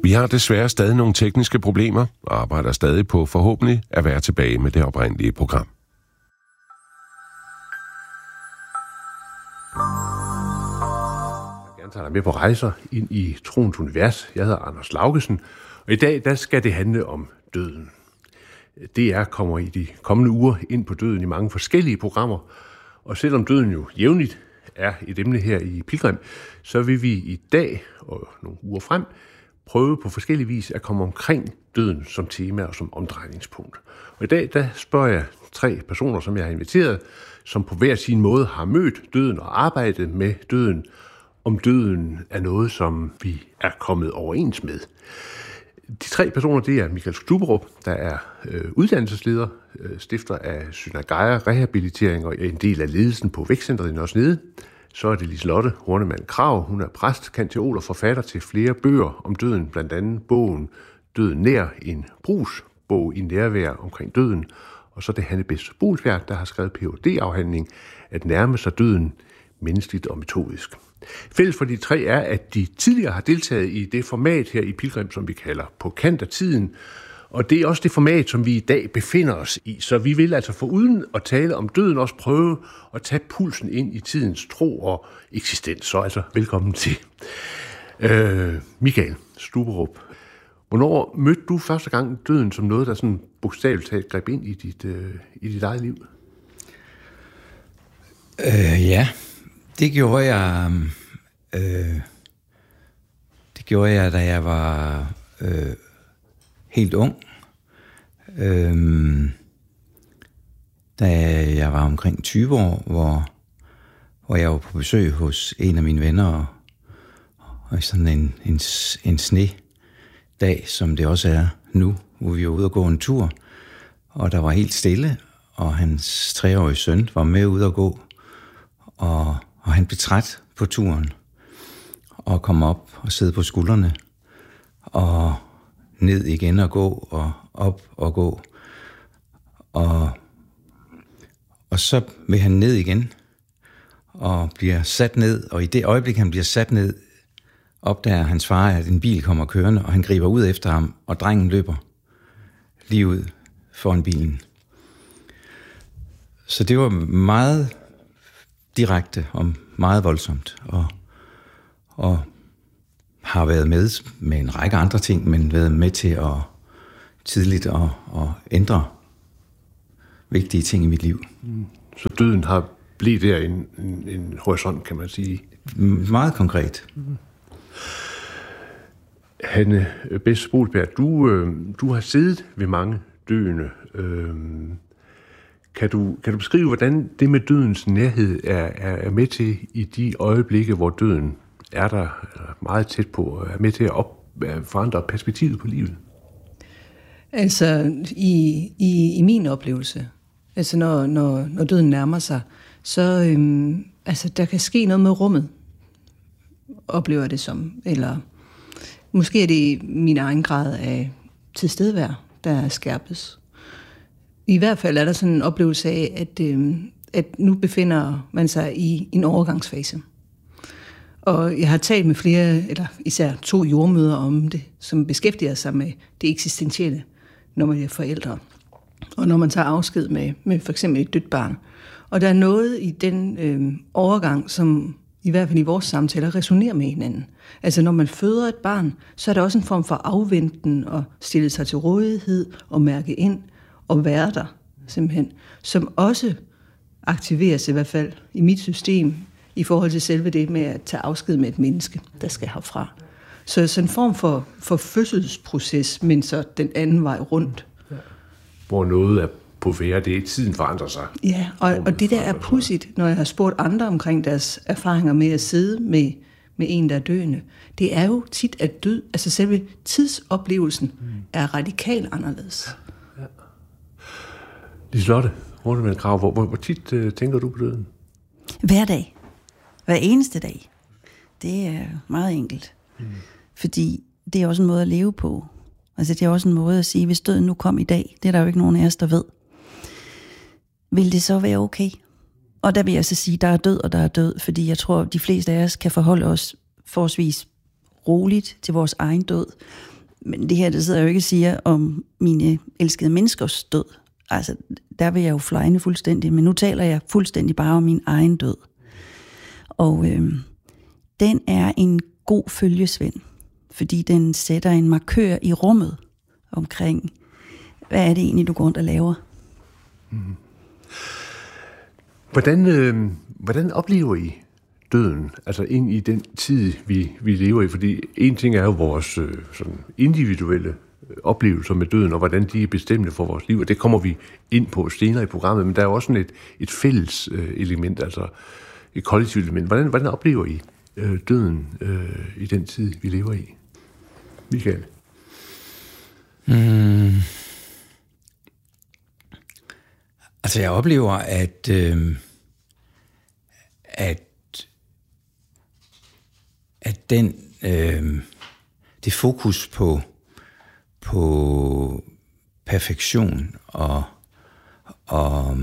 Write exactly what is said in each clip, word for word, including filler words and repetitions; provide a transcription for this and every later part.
Vi har desværre stadig nogle tekniske problemer og arbejder stadig på forhåbentlig at være tilbage med det oprindelige program. Jeg vil gerne tage dig med på rejser ind i troens univers. Jeg hedder Anders Laugesen, og i dag der skal det handle om døden. D R kommer i de kommende uger ind på døden i mange forskellige programmer, og selvom døden jo jævnligt er et emne her i Pilgrim, så vil vi i dag og nogle uger frem prøve på forskellige vis at komme omkring døden som tema og som omdrejningspunkt. Og i dag der spørger jeg tre personer, som jeg har inviteret, som på hver sin måde har mødt døden og arbejdet med døden, om døden er noget, som vi er kommet overens med. De tre personer, det er Michael Stuberup, der er øh, uddannelsesleder, øh, stifter af Synergaia Rehabilitering og en del af ledelsen på Vækstcentret i Nørresnede. Så er det Liselotte Hornemann Krag. Hun er præst, kanteol og forfatter til flere bøger om døden, blandt andet bogen Døden nær, en brugsbog i nærvær omkring døden. Og så er det Hanne Bess Bolsbjerg, der har skrevet P H D-afhandling At nærme sig døden menneskeligt og metodisk. Fælles for de tre er, at de tidligere har deltaget i det format her i Pilgrim, som vi kalder På kant af tiden. Og det er også det format, som vi i dag befinder os i. Så vi vil altså foruden at tale om døden også prøve at tage pulsen ind i tidens tro og eksistens. Så altså velkommen til. Øh, Michael Stuberup, hvornår mødte du første gang døden som noget, der sådan bogstaveligt talt greb ind i dit, øh, i dit eget liv? Øh, ja, det gjorde jeg. Øh, det gjorde jeg, da jeg var øh, helt ung. Øh, da jeg var omkring tyve år, hvor, hvor jeg var på besøg hos en af mine venner, og, og sådan en, en, en snedag, som det også er nu, hvor vi var ude og gå en tur, og der var helt stille, og hans treårige søn var med ude at gå, og, og han blev træt på turen, og kom op og sidde på skuldrene, og ned igen og gå, og op og gå, og, og så vil han ned igen, og bliver sat ned, og i det øjeblik, han bliver sat ned, opdager hans far, at en bil kommer kørende, og han griber ud efter ham, og drengen løber lige ud foran bilen. Så det var meget direkte og meget voldsomt, og, og har været med med en række andre ting, men været med til at tidligt at, at ændre vigtige ting i mit liv. Så døden har blivet der en, en, en horisont, kan man sige? Meget konkret. Mm. Hanne Bess Bolsbjerg, du, øh, du har siddet ved mange døende. Øh, kan, du, kan du beskrive, hvordan det med dødens nærhed er, er, er med til i de øjeblikke, hvor døden er der er meget tæt på, er med til at op, forandre perspektivet på livet? Altså, i, i, i min oplevelse, altså når, når, når døden nærmer sig, så øhm, altså, der kan ske noget med rummet, oplever jeg det som. Eller måske er det min egen grad af tilstedevær, der skærpes. I hvert fald er der sådan en oplevelse af, at, øhm, at nu befinder man sig i en overgangsfase. Og jeg har talt med flere, eller især to jordmøder om det, som beskæftiger sig med det eksistentielle, når man er forældre. Og når man tager afsked med, med for eksempel et dødt barn. Og der er noget i den øh, overgang, som i hvert fald i vores samtaler resonerer med hinanden. Altså når man føder et barn, så er der også en form for afventen og stille sig til rådighed og mærke ind og være der simpelthen, som også aktiveres i hvert fald i mit system i forhold til selve det med at tage afsked med et menneske, der skal herfra. Så sådan en form for, for fødselsproces, men så den anden vej rundt. Ja. Hvor noget er på færre, det er tiden forandrer sig. Ja, og, og det der er pudsigt, når jeg har spurgt andre omkring deres erfaringer med at sidde med, med en, der er døende. Det er jo tit, at død, altså selve tidsoplevelsen, mm. er radikalt anderledes. Ja. Ja. Liselotte Hornemann Krag, hvor, hvor, hvor tit uh, tænker du på døden? Hver dag. Hver eneste dag. Det er meget enkelt. Mm. Fordi det er også en måde at leve på. Altså det er også en måde at sige, hvis døden nu kom i dag, det er der jo ikke nogen af os, der ved. Vil det så være okay? Og der vil jeg så sige, der er død, og der er død, fordi jeg tror, de fleste af os kan forholde os forholdsvis roligt til vores egen død. Men det her, det sidder jeg jo ikke og siger om mine elskede menneskers død. Altså, der vil jeg jo flejne fuldstændig, men nu taler jeg fuldstændig bare om min egen død. Og øh, den er en god følgesvend, fordi den sætter en markør i rummet omkring, hvad er det egentlig, du går rundt og laver. Mm. Hvordan, øh, hvordan oplever I døden, altså ind i den tid, vi, vi lever i? Fordi en ting er jo vores øh, sådan individuelle oplevelser med døden, og hvordan de er bestemmende for vores liv, og det kommer vi ind på senere i programmet, men der er jo også sådan et, et fælles øh, element, altså et kollektivt element. Hvordan, hvordan oplever I øh, døden øh, i den tid, vi lever i? Michael? Mm. Altså, jeg oplever, at, øh, at, at den, øh, det fokus på, på perfektion og, og,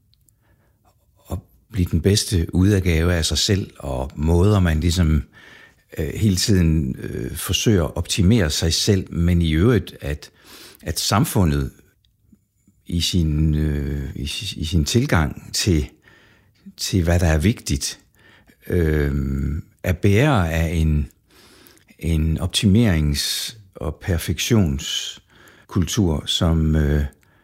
og blive den bedste udgave af sig selv, og måder, man ligesom øh, hele tiden øh, forsøger at optimere sig selv, men i øvrigt, at, at samfundet i sin, øh, i, i sin tilgang til, til, hvad der er vigtigt, øh, er bærer af en, en optimerings- og perfektionskultur, som, øh,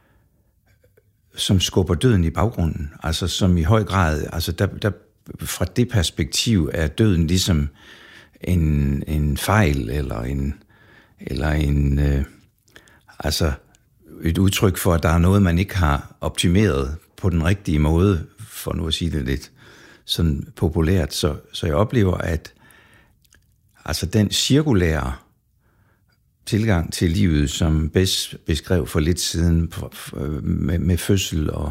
som skubber døden i baggrunden. Altså som i høj grad, altså der, der, fra det perspektiv er døden ligesom en, en fejl, eller en, eller en øh, altså et udtryk for, at der er noget, man ikke har optimeret på den rigtige måde, for nu at sige det lidt sådan populært. Så, så jeg oplever, at altså den cirkulære tilgang til livet, som bedst beskrev for lidt siden med, med fødsel og,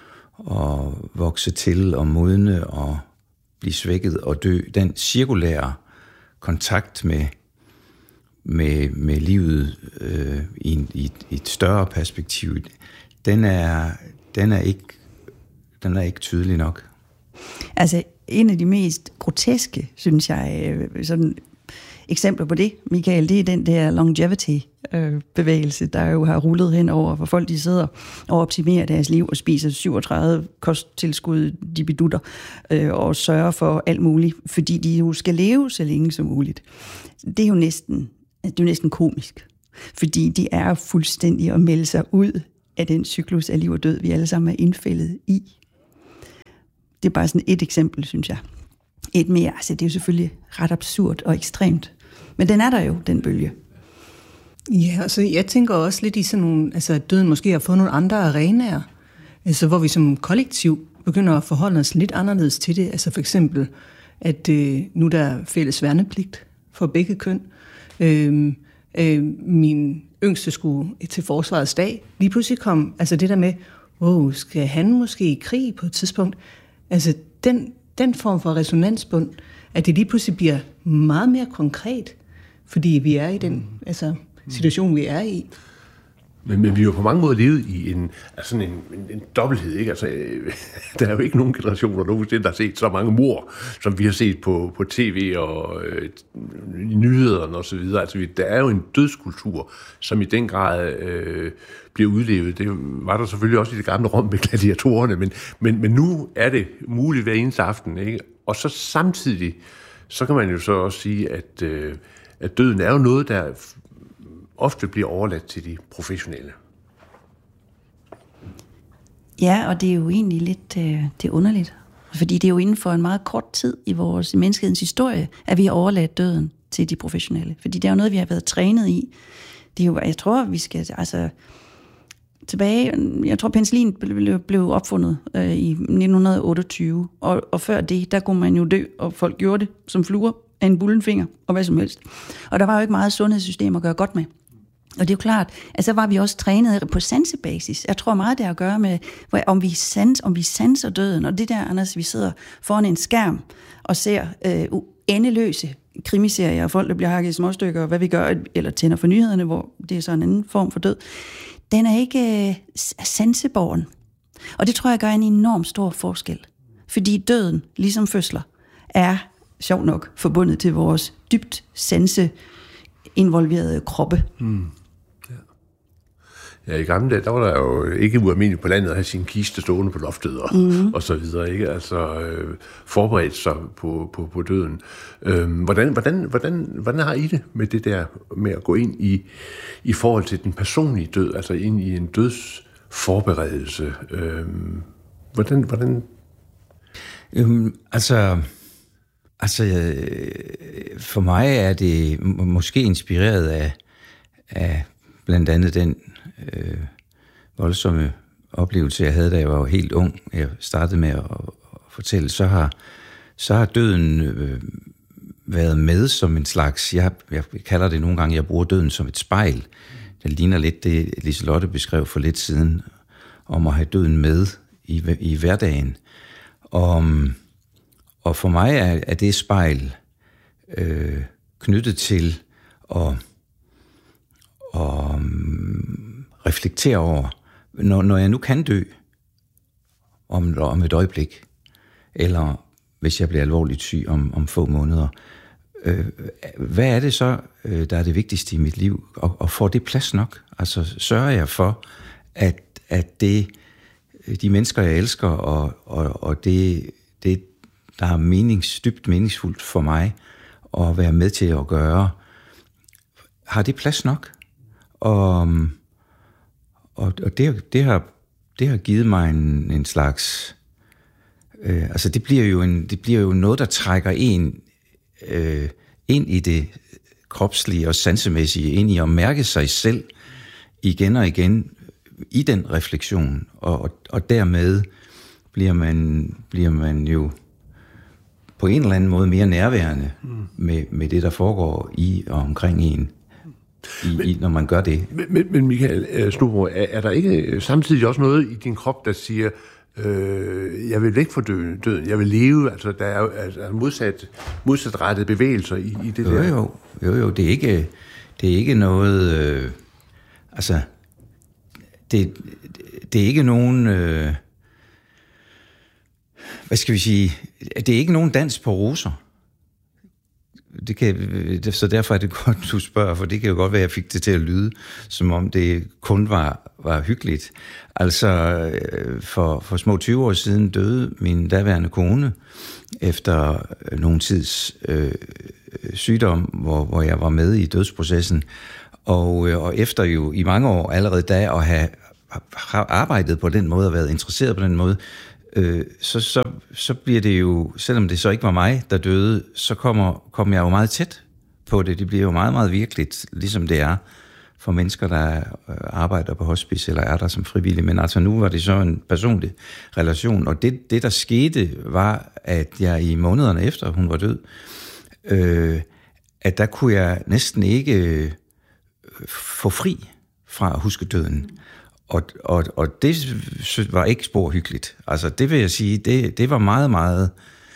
og vokse til og modne og blive svækket og dø, den cirkulære kontakt med med, med livet øh, i, en, i, et, i et større perspektiv, den er, den er ikke, den er ikke tydelig nok. Altså, en af de mest groteske, synes jeg, sådan eksempler på det, Michael, det er den der longevity-bevægelse, der jo har rullet hen over, hvor folk de sidder og optimerer deres liv og spiser syvogtredive kosttilskud, de bedutter, øh, og sørger for alt muligt, fordi de jo skal leve så længe som muligt. Det er jo næsten Det er jo næsten komisk, fordi de er fuldstændig at melde sig ud af den cyklus af liv og død, vi alle sammen er indfældet i. Det er bare sådan et eksempel, synes jeg. Et mere, altså det er jo selvfølgelig ret absurd og ekstremt, men den er der jo, den bølge. Ja, altså jeg tænker også lidt i sådan nogle, altså at døden måske har fået nogle andre arenaer, altså hvor vi som kollektiv begynder at forholde os lidt anderledes til det. Altså for eksempel, at øh, nu der er fælles værnepligt for begge køn. Øh, øh, min yngste skulle til forsvarets dag. Lige pludselig kom altså det der med, wow, skal han måske i krig på et tidspunkt? Altså den, den form for resonansbund, at det lige pludselig bliver meget mere konkret, fordi vi er i den altså, situation, vi er i. Men, men vi har jo på mange måder levet i en, altså en, en, en dobbelthed, ikke? Altså, øh, der er jo ikke nogen generationer nogensinde, der har set så mange mord, som vi har set på, på tv og øh, i nyhederne og så videre. Altså, vi, der er jo en dødskultur, som i den grad øh, bliver udlevet. Det var der selvfølgelig også i det gamle Rom med gladiatorerne, men, men, men nu er det muligt hver eneste aften, ikke? Og så samtidig, så kan man jo så også sige, at, øh, at døden er jo noget, der ofte bliver overladt til de professionelle. Ja, og det er jo egentlig lidt øh, det er underligt. Fordi det er jo inden for en meget kort tid i vores i menneskehedens historie, at vi har overladt døden til de professionelle. Fordi det er jo noget, vi har været trænet i. Det er jo, jeg tror, vi skal altså tilbage. Jeg tror, penicillin blev, blev opfundet øh, i nitten otteogtyve. Og, og før det, der kunne man jo dø, og folk gjorde det som fluer af en bullenfinger og hvad som helst. Og der var jo ikke meget sundhedssystem at gøre godt med. Og det er jo klart, at så var vi også trænet på sansebasis. Jeg tror meget, det har at gøre med, om vi, sans, om vi sanser døden. Og det der, Anders, vi sidder foran en skærm og ser øh, uendeløse krimiserier og folk, der bliver hakket i småstykker, og hvad vi gør, eller tænder for nyhederne, hvor det er så en anden form for død. Den er ikke øh, sansebåren. Og det tror jeg gør en enorm stor forskel. Fordi døden, ligesom fødsler, er sjov nok forbundet til vores dybt sanse involverede kroppe. Mm. Ja, i gamle dage, der var der jo ikke ualmindeligt på landet at have sin kiste stående på loftet og, mm. og så videre, ikke? Altså øh, forberedt sig på, på, på døden. Øhm, hvordan, hvordan, hvordan, hvordan har I det med det der med at gå ind i, i forhold til den personlige død, altså ind i en dødsforberedelse? Øhm, hvordan, hvordan? Øhm, altså, altså, for mig er det måske inspireret af, af blandt andet den øh, voldsomme oplevelse, jeg havde, da jeg var helt ung. Jeg startede med at, at fortælle, så har, så har døden øh, været med som en slags, jeg, jeg kalder det nogle gange, jeg bruger døden som et spejl. Det ligner lidt det, Liselotte beskrev for lidt siden, om at have døden med i, i hverdagen. Og, og for mig er, er det spejl øh, knyttet til at og um, reflektere over, når, når jeg nu kan dø om, om et øjeblik, eller hvis jeg bliver alvorligt syg om, om få måneder, øh, hvad er det så, øh, der er det vigtigste i mit liv? Og, og får det plads nok? Altså sørger jeg for, at, at det, de mennesker, jeg elsker, og, og, og det, det, der er menings, dybt meningsfuldt for mig at være med til at gøre, har det plads nok? Og, og, og det, det, har, det har givet mig en, en slags... Øh, altså det bliver, jo en, det bliver jo noget, der trækker en øh, ind i det kropslige og sansemæssige, ind i at mærke sig selv igen og igen i den refleksion. Og, og, og dermed bliver man, bliver man jo på en eller anden måde mere nærværende mm. med, med det, der foregår i og omkring en. I, men, i, når man gør det. Men, men Michael Stubro, er, er der ikke samtidig også noget i din krop, der siger, øh, jeg vil væk fra døden, døden, jeg vil leve, altså der er, er modsat, modsatrettede bevægelser i, i det jo, der? Jo, jo, jo, det er ikke, det er ikke noget, øh, altså, det, det er ikke nogen, øh, hvad skal vi sige, det er ikke nogen dans på roser. Det kan, så derfor er det godt, du spørger, for det kan jo godt være, at jeg fik det til at lyde, som om det kun var, var hyggeligt. Altså, for, for små tyve år siden døde min daværende kone efter nogle tids øh, sygdom, hvor, hvor jeg var med i dødsprocessen. Og, og efter jo i mange år allerede da at have, have arbejdet på den måde og været interesseret på den måde, Øh, så, så, så bliver det jo, selvom det så ikke var mig, der døde, så kommer, kommer jeg jo meget tæt på det. Det bliver jo meget, meget virkeligt, ligesom det er for mennesker, der arbejder på hospice eller er der som frivillige. Men altså nu var det så en personlig relation, og det, det der skete, var, at jeg i månederne efter, hun var død, øh, at der kunne jeg næsten ikke få fri fra at huske døden. Og, og, og det var ikke spor hyggeligt. Altså det vil jeg sige, det, det var meget, meget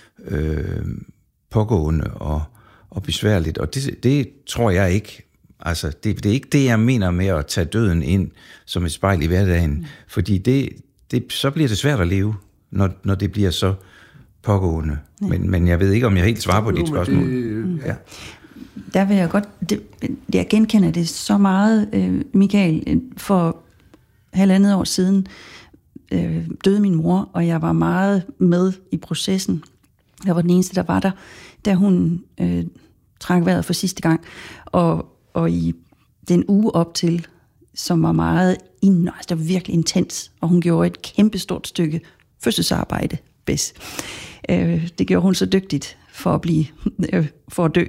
øh, pågående og, og besværligt. Og det, det tror jeg ikke, altså det, det er ikke det, jeg mener med at tage døden ind som et spejl i hverdagen. Mm. Fordi det, det, så bliver det svært at leve, når, når det bliver så pågående. Ja. Men, men jeg ved ikke, om jeg helt svarer på dit spørgsmål. Det, ja. Der vil jeg godt, det, jeg genkender det så meget, Michael, for halvandet år siden øh, døde min mor, og jeg var meget med i processen. Jeg var den eneste, der var der, da hun øh, trak vejret for sidste gang. Og, og i den uge op til, som var meget ind, altså det var virkelig intens, og hun gjorde et kæmpestort stykke fødselsarbejde bedst. Øh, det gjorde hun så dygtigt for at blive, øh, for at dø.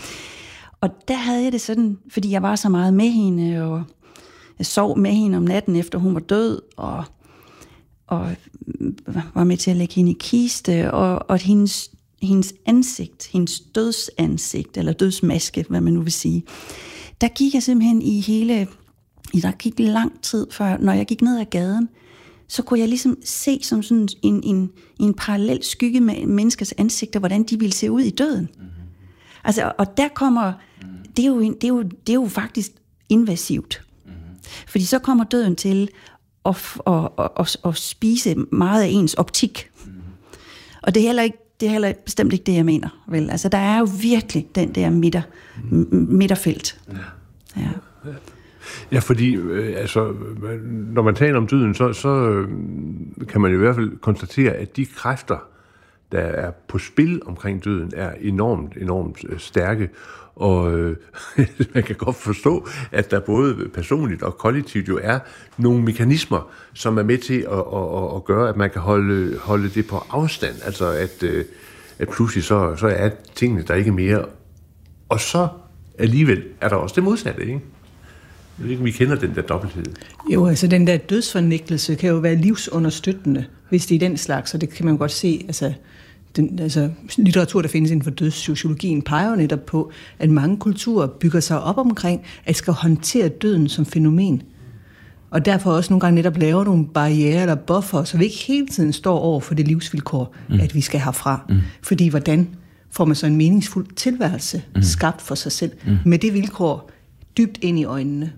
Og der havde jeg det sådan, fordi jeg var så meget med hende, og jeg sov med hende om natten, efter hun var død, og, og var med til at lægge hende i kiste, og, og hendes, hendes ansigt, hendes dødsansigt, eller dødsmaske, hvad man nu vil sige, der gik jeg simpelthen i hele, der gik lang tid før, når jeg gik ned ad gaden, så kunne jeg ligesom se som sådan en, en, en parallel skygge med menneskers ansigter, hvordan de ville se ud i døden. Mm-hmm. Altså, og der kommer, det er jo, det er jo, det er jo faktisk invasivt. Fordi så kommer døden til at, at, at, at, at spise meget af ens optik. Mm. Og det er heller ikke, det er heller bestemt ikke det, jeg mener. Vel? Altså, der er jo virkelig den der midter, m- midterfelt. Ja. Ja. Ja, fordi øh, altså, når man taler om døden, så, så øh, kan man i hvert fald konstatere, at de kræfter, der er på spil omkring døden, er enormt, enormt øh, stærke. Og øh, man kan godt forstå, at der både personligt og kollektivt jo er nogle mekanismer, som er med til at, at, at gøre, at man kan holde, holde det på afstand. Altså at, øh, at pludselig så, så er tingene der ikke mere. Og så alligevel er der også det modsatte, ikke? Jeg ved ikke, om vi kender den der dobbelthed. Jo, altså den der dødsfornægtelse kan jo være livsunderstøttende, hvis det er den slags, og det kan man godt se. Altså, den, altså litteratur, der findes inden for dødssociologien, peger jo netop på, at mange kulturer bygger sig op omkring, at skal håndtere døden som fænomen. Og derfor også nogle gange netop laver nogle barrierer eller buffer, så vi ikke hele tiden står over for det livsvilkår, mm. at vi skal herfra. Mm. Fordi hvordan får man så en meningsfuld tilværelse mm. skabt for sig selv, mm. med det vilkår dybt ind i øjnene.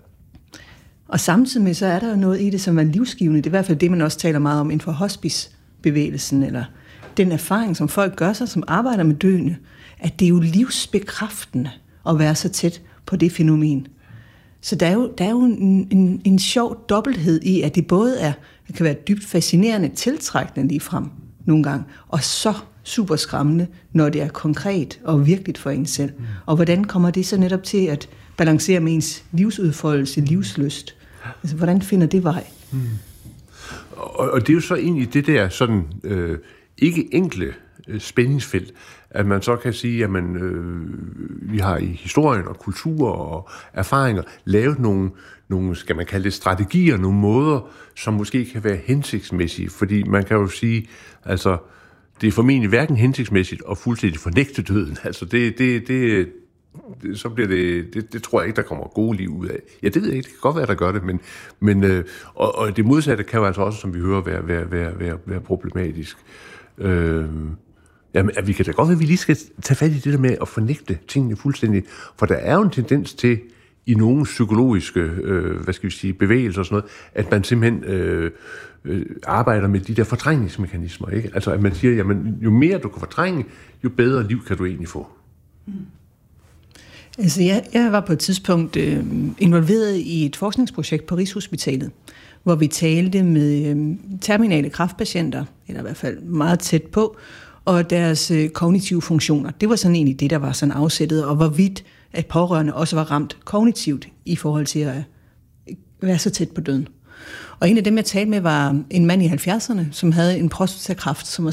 Og samtidig med, så er der jo noget i det, som er livsgivende. Det er i hvert fald det, man også taler meget om inden for hospicebevægelsen, eller den erfaring, som folk gør sig, som arbejder med døende, at det er jo livsbekræftende at være så tæt på det fænomen. Så der er jo, der er jo en, en, en sjov dobbelthed i, at det både er, det kan være dybt fascinerende, tiltrækkende lige frem nogle gange, og så super skræmmende, når det er konkret og virkeligt for en selv. Mm. Og hvordan kommer det så netop til at balancere med ens livsudfoldelse, livslyst? Altså, hvordan finder det vej? Mm. Og, og det er jo så egentlig det der sådan øh, ikke enkle øh, spændingsfelt, at man så kan sige, at man, øh, vi har i historien og kultur og erfaringer lavet nogle, nogle, skal man kalde det, strategier, nogle måder, som måske kan være hensigtsmæssige. Fordi man kan jo sige, altså, det er formentlig hverken hensigtsmæssigt og fuldstændig fornægte døden. Altså, det, det, det, det, så bliver det, det, det tror jeg ikke, der kommer gode liv ud af. Ja, det ved jeg ikke, det kan godt være, der gør det, men, men øh, og, og det modsatte kan jo altså også, som vi hører, være, være, være, være, være problematisk. Øh, Jamen, at vi kan da godt være, at vi lige skal tage fat i det der med at fornægte tingene fuldstændig, for der er jo en tendens til, i nogle psykologiske, øh, hvad skal vi sige, bevægelser og sådan noget, at man simpelthen øh, øh, arbejder med de der fortrængningsmekanismer, ikke? Altså, at man siger, jamen, jo mere du kan fortrænge, jo bedre liv kan du egentlig få. Mm. Altså, jeg, jeg var på et tidspunkt øh, involveret i et forskningsprojekt på Rigshospitalet, hvor vi talte med øh, terminale kræftpatienter, eller i hvert fald meget tæt på, og deres øh, kognitive funktioner. Det var sådan egentlig det, der var sådan afsættet, og hvorvidt at pårørende også var ramt kognitivt i forhold til at være så tæt på døden. Og en af dem, jeg talte med, var en mand i halvfjerdserne, som havde en prostatakræft, som var